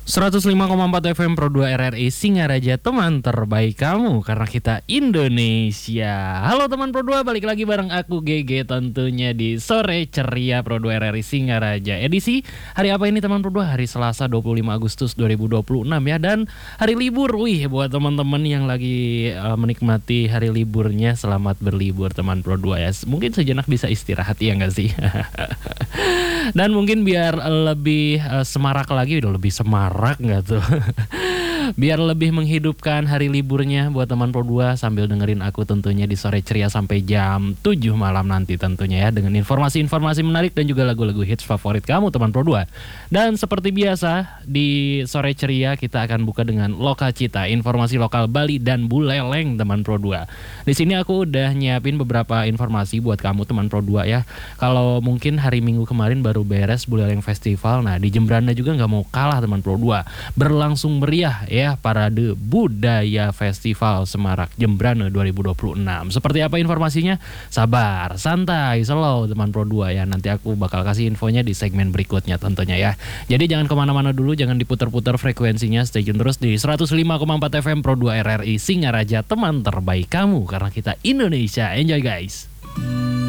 105,4 FM Pro 2 RRI Singaraja, teman terbaik kamu karena kita Indonesia. Halo teman Pro 2, balik lagi bareng aku GG tentunya di Sore Ceria Pro 2 RRI Singaraja. Edisi hari apa ini teman Pro 2? Hari Selasa 25 Agustus 2026 ya. Dan hari libur, wih, buat teman-teman yang lagi menikmati hari liburnya, selamat berlibur teman Pro 2 ya. Mungkin sejenak bisa istirahat, ya nggak sih? Dan mungkin biar lebih semarak lagi, udah lebih semarak nggak tuh? Biar lebih menghidupkan hari liburnya buat teman Pro 2 sambil dengerin aku tentunya di Sore Ceria sampai jam 7 malam nanti tentunya ya, dengan informasi-informasi menarik dan juga lagu-lagu hits favorit kamu teman Pro 2. Dan seperti biasa di Sore Ceria kita akan buka dengan Lokacita, informasi lokal Bali dan Buleleng teman Pro 2. Di sini aku udah nyiapin beberapa informasi buat kamu teman Pro 2 ya. Kalau mungkin hari Minggu kemarin baru beres Buleleng Festival, nah di Jembrana juga nggak mau kalah teman Pro 2. Berlangsung meriah ya Parade Budaya Festival Semarak Jembrana 2026. Seperti apa informasinya? Sabar, santai, slow teman Pro 2 ya. Nanti aku bakal kasih infonya di segmen berikutnya tentunya ya. Jadi jangan kemana-mana dulu, jangan diputar-putar frekuensinya. Stay tune terus di 105,4 FM Pro 2 RRI Singaraja, teman terbaik kamu karena kita Indonesia. Enjoy guys.